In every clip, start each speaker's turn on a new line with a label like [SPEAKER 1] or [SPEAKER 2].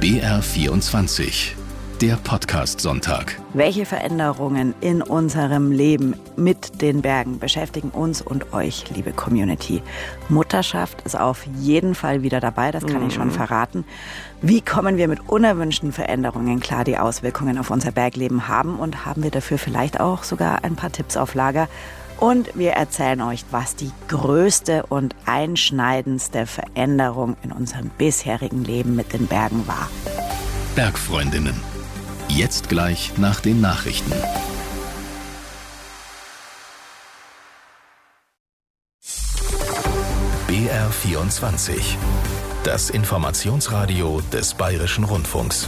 [SPEAKER 1] BR24, der Podcast-Sonntag.
[SPEAKER 2] Welche Veränderungen in unserem Leben mit den Bergen beschäftigen uns und euch, liebe Community? Mutterschaft ist auf jeden Fall wieder dabei, das kann ich schon verraten. Wie kommen wir mit unerwünschten Veränderungen klar, die Auswirkungen auf unser Bergleben haben? Und haben wir dafür vielleicht auch sogar ein paar Tipps auf Lager? Und wir erzählen euch, was die größte und einschneidendste Veränderung in unserem bisherigen Leben mit den Bergen war.
[SPEAKER 1] Bergfreundinnen. Jetzt gleich nach den Nachrichten. BR24. Das Informationsradio des Bayerischen Rundfunks.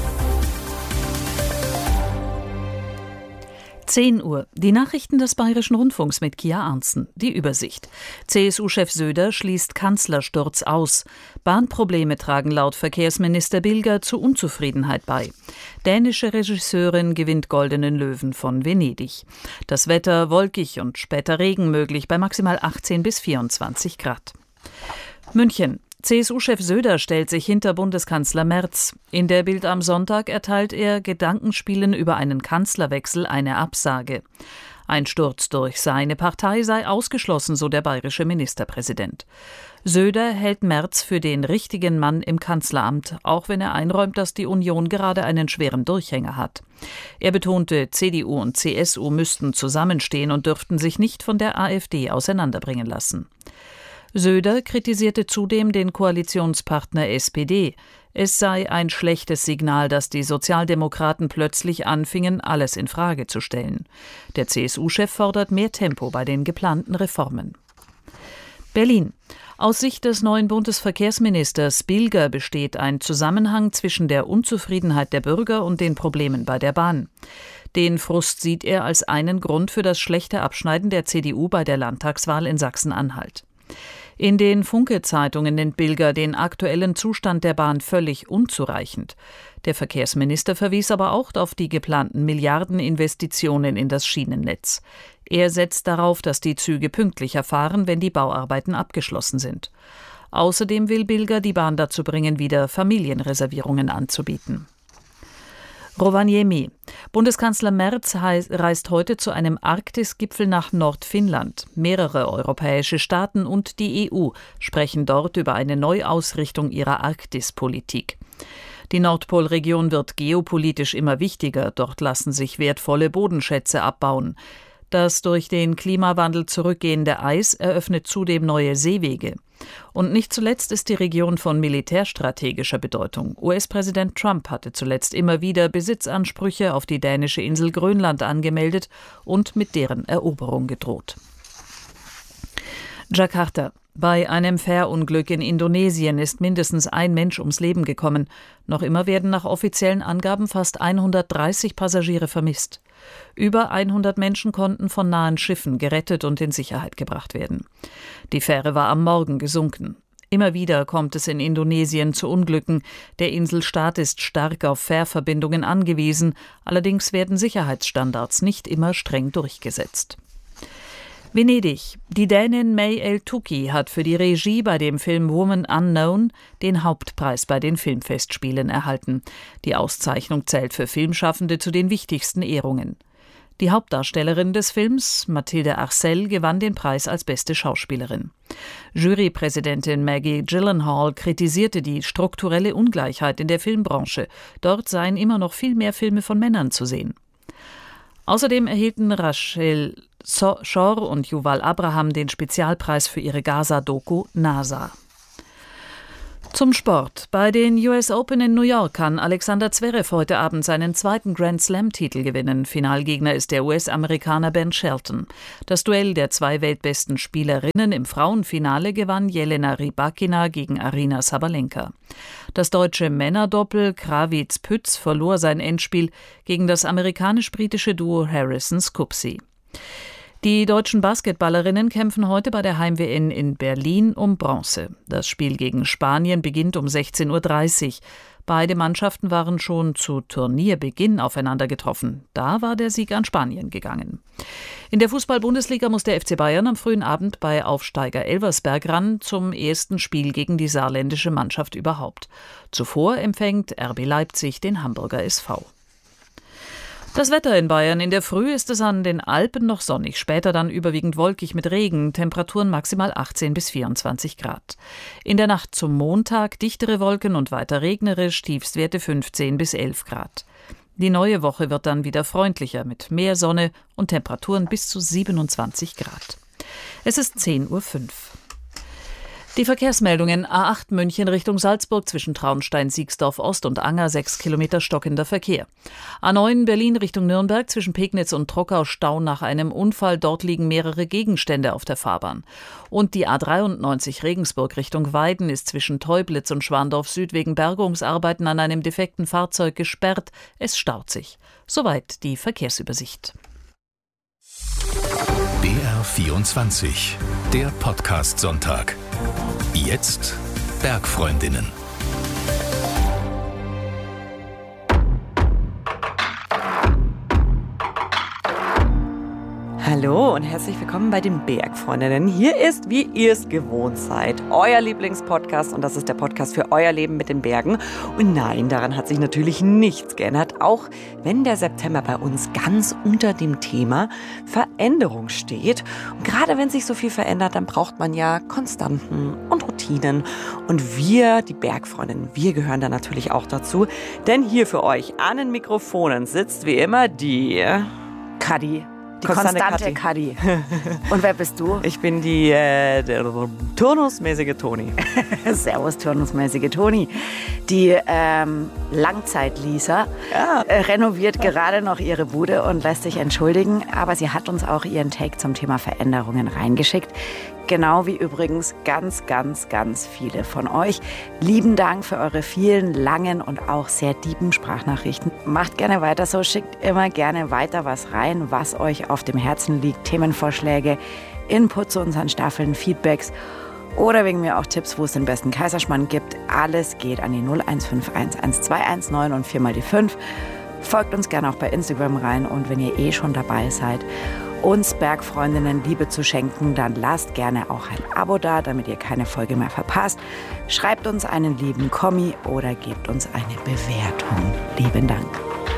[SPEAKER 3] 10 Uhr. Die Nachrichten des Bayerischen Rundfunks mit Kia Arntzen. Die Übersicht. CSU-Chef Söder schließt Kanzlersturz aus. Bahnprobleme tragen laut Verkehrsminister Bilger zu Unzufriedenheit bei. Dänische Regisseurin gewinnt Goldenen Löwen von Venedig. Das Wetter wolkig und später Regen möglich bei maximal 18 bis 24 Grad. München. CSU-Chef Söder stellt sich hinter Bundeskanzler Merz. In der Bild am Sonntag erteilt er Gedankenspielen über einen Kanzlerwechsel eine Absage. Ein Sturz durch seine Partei sei ausgeschlossen, so der bayerische Ministerpräsident. Söder hält Merz für den richtigen Mann im Kanzleramt, auch wenn er einräumt, dass die Union gerade einen schweren Durchhänger hat. Er betonte, CDU und CSU müssten zusammenstehen und dürften sich nicht von der AfD auseinanderbringen lassen. Söder kritisierte zudem den Koalitionspartner SPD. Es sei ein schlechtes Signal, dass die Sozialdemokraten plötzlich anfingen, alles in Frage zu stellen. Der CSU-Chef fordert mehr Tempo bei den geplanten Reformen. Berlin. Aus Sicht des neuen Bundesverkehrsministers Bilger besteht ein Zusammenhang zwischen der Unzufriedenheit der Bürger und den Problemen bei der Bahn. Den Frust sieht er als einen Grund für das schlechte Abschneiden der CDU bei der Landtagswahl in Sachsen-Anhalt. In den Funke-Zeitungen nennt Bilger den aktuellen Zustand der Bahn völlig unzureichend. Der Verkehrsminister verwies aber auch auf die geplanten Milliardeninvestitionen in das Schienennetz. Er setzt darauf, dass die Züge pünktlicher fahren, wenn die Bauarbeiten abgeschlossen sind. Außerdem will Bilger die Bahn dazu bringen, wieder Familienreservierungen anzubieten. Rovaniemi. Bundeskanzler Merz reist heute zu einem Arktis-Gipfel nach Nordfinnland. Mehrere europäische Staaten und die EU sprechen dort über eine Neuausrichtung ihrer Arktispolitik. Die Nordpolregion wird geopolitisch immer wichtiger. Dort lassen sich wertvolle Bodenschätze abbauen. Das durch den Klimawandel zurückgehende Eis eröffnet zudem neue Seewege. Und nicht zuletzt ist die Region von militärstrategischer Bedeutung. US-Präsident Trump hatte zuletzt immer wieder Besitzansprüche auf die dänische Insel Grönland angemeldet und mit deren Eroberung gedroht. Jakarta. Bei einem Fährunglück in Indonesien ist mindestens ein Mensch ums Leben gekommen. Noch immer werden nach offiziellen Angaben fast 130 Passagiere vermisst. Über 100 Menschen konnten von nahen Schiffen gerettet und in Sicherheit gebracht werden. Die Fähre war am Morgen gesunken. Immer wieder kommt es in Indonesien zu Unglücken. Der Inselstaat ist stark auf Fährverbindungen angewiesen. Allerdings werden Sicherheitsstandards nicht immer streng durchgesetzt. Venedig. Die Dänin May El-Touki hat für die Regie bei dem Film Woman Unknown den Hauptpreis bei den Filmfestspielen erhalten. Die Auszeichnung zählt für Filmschaffende zu den wichtigsten Ehrungen. Die Hauptdarstellerin des Films, Mathilde Arcel, gewann den Preis als beste Schauspielerin. Jurypräsidentin Maggie Gyllenhaal kritisierte die strukturelle Ungleichheit in der Filmbranche. Dort seien immer noch viel mehr Filme von Männern zu sehen. Außerdem erhielten Rachel Shor und Yuval Abraham den Spezialpreis für ihre Gaza-Doku NASA. Zum Sport. Bei den US Open in New York kann Alexander Zverev heute Abend seinen zweiten Grand-Slam-Titel gewinnen. Finalgegner ist der US-Amerikaner Ben Shelton. Das Duell der zwei weltbesten Spielerinnen im Frauenfinale gewann Jelena Rybakina gegen Aryna Sabalenka. Das deutsche Männerdoppel Krawitz-Pütz verlor sein Endspiel gegen das amerikanisch-britische Duo Harrison-Scoopsey. Die deutschen Basketballerinnen kämpfen heute bei der Heim-WM in Berlin um Bronze. Das Spiel gegen Spanien beginnt um 16:30 Uhr. Beide Mannschaften waren schon zu Turnierbeginn aufeinander getroffen. Da war der Sieg an Spanien gegangen. In der Fußball-Bundesliga muss der FC Bayern am frühen Abend bei Aufsteiger Elversberg ran zum ersten Spiel gegen die saarländische Mannschaft überhaupt. Zuvor empfängt RB Leipzig den Hamburger SV. Das Wetter in Bayern. In der Früh ist es an den Alpen noch sonnig, später dann überwiegend wolkig mit Regen, Temperaturen maximal 18 bis 24 Grad. In der Nacht zum Montag dichtere Wolken und weiter regnerisch, Tiefstwerte 15 bis 11 Grad. Die neue Woche wird dann wieder freundlicher mit mehr Sonne und Temperaturen bis zu 27 Grad. Es ist 10:05 Uhr. Die Verkehrsmeldungen: A8 München Richtung Salzburg zwischen Traunstein, Siegsdorf Ost und Anger 6 Kilometer stockender Verkehr. A9 Berlin Richtung Nürnberg zwischen Pegnitz und Trockau Stau nach einem Unfall. Dort liegen mehrere Gegenstände auf der Fahrbahn. Und die A93 Regensburg Richtung Weiden ist zwischen Teublitz und Schwandorf Süd wegen Bergungsarbeiten an einem defekten Fahrzeug gesperrt. Es staut sich. Soweit die Verkehrsübersicht.
[SPEAKER 1] BR24, der Podcast-Sonntag. Jetzt Bergfreundinnen.
[SPEAKER 2] Hallo und herzlich willkommen bei den Bergfreundinnen. Hier ist, wie ihr es gewohnt seid, euer Lieblingspodcast und das ist der Podcast für euer Leben mit den Bergen. Und nein, daran hat sich natürlich nichts geändert, auch wenn der September bei uns ganz unter dem Thema Veränderung steht. Und gerade wenn sich so viel verändert, dann braucht man ja Konstanten und Routinen. Und wir, die Bergfreundinnen, wir gehören da natürlich auch dazu. Denn hier für euch an den Mikrofonen sitzt wie immer die
[SPEAKER 4] Kadi. Die konstante Kadi. Und wer bist du?
[SPEAKER 2] Ich bin die turnusmäßige Toni.
[SPEAKER 4] Servus, turnusmäßige Toni. Die Langzeit-Lisa renoviert gerade noch ihre Bude und lässt sich entschuldigen. Aber sie hat uns auch ihren Take zum Thema Veränderungen reingeschickt. Genau wie übrigens ganz, ganz, ganz viele von euch. Lieben Dank für eure vielen langen und auch sehr tiefen Sprachnachrichten. Macht gerne weiter so, schickt immer gerne weiter was rein, was euch auf dem Herzen liegt. Themenvorschläge, Input zu unseren Staffeln, Feedbacks oder wegen mir auch Tipps, wo es den besten Kaiserschmarrn gibt. Alles geht an die 0151 1219 und 4 mal die 5. Folgt uns gerne auch bei Instagram rein und wenn ihr schon dabei seid, uns Bergfreundinnen Liebe zu schenken, dann lasst gerne auch ein Abo da, damit ihr keine Folge mehr verpasst. Schreibt uns einen lieben Kommi oder gebt uns eine Bewertung. Lieben Dank.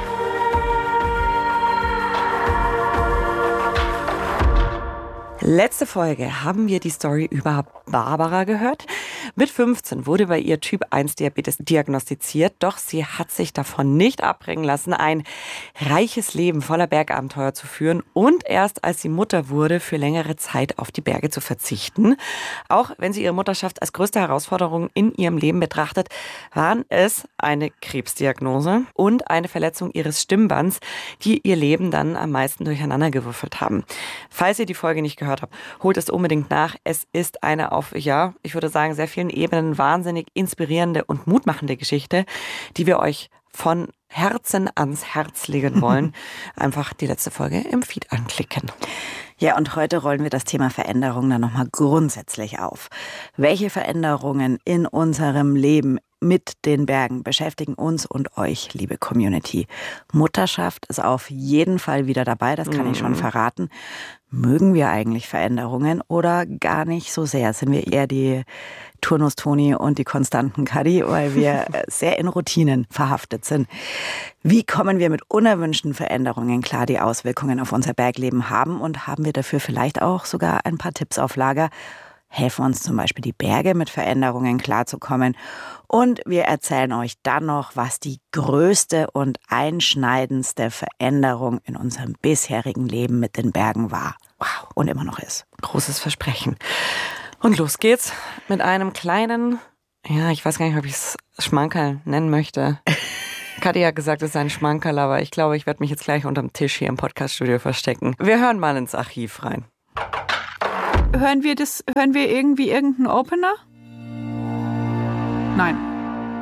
[SPEAKER 2] Letzte Folge haben wir die Story über Barbara gehört. Mit 15 wurde bei ihr Typ 1 Diabetes diagnostiziert, doch sie hat sich davon nicht abbringen lassen, ein reiches Leben voller Bergabenteuer zu führen und erst als sie Mutter wurde, für längere Zeit auf die Berge zu verzichten. Auch wenn sie ihre Mutterschaft als größte Herausforderung in ihrem Leben betrachtet, waren es eine Krebsdiagnose und eine Verletzung ihres Stimmbands, die ihr Leben dann am meisten durcheinandergewürfelt haben. Falls ihr die Folge nicht gehört habt, holt es unbedingt nach. Es ist eine auf, ich würde sagen, sehr vielen Ebenen wahnsinnig inspirierende und mutmachende Geschichte, die wir euch von Herzen ans Herz legen wollen. Einfach die letzte Folge im Feed anklicken.
[SPEAKER 4] Ja, und heute rollen wir das Thema Veränderung dann nochmal grundsätzlich auf. Welche Veränderungen in unserem Leben mit den Bergen beschäftigen uns und euch, liebe Community? Mutterschaft ist auf jeden Fall wieder dabei, das kann ich schon verraten. Mögen wir eigentlich Veränderungen oder gar nicht so sehr? Sind wir eher die Turnus-Toni und die konstanten Kadi, weil wir sehr in Routinen verhaftet sind? Wie kommen wir mit unerwünschten Veränderungen klar, die Auswirkungen auf unser Bergleben haben? Und haben wir dafür vielleicht auch sogar ein paar Tipps auf Lager? Helfen uns zum Beispiel die Berge, mit Veränderungen klarzukommen. Und wir erzählen euch dann noch, was die größte und einschneidendste Veränderung in unserem bisherigen Leben mit den Bergen war. Wow, und immer noch ist.
[SPEAKER 2] Großes Versprechen. Und los geht's mit einem kleinen, ich weiß gar nicht, ob ich es Schmankerl nennen möchte. Kadi hat gesagt, es ist ein Schmankerl, aber ich glaube, ich werde mich jetzt gleich unterm Tisch hier im Podcaststudio verstecken. Wir hören mal ins Archiv rein.
[SPEAKER 5] Hören wir irgendwie irgendeinen Opener? Nein.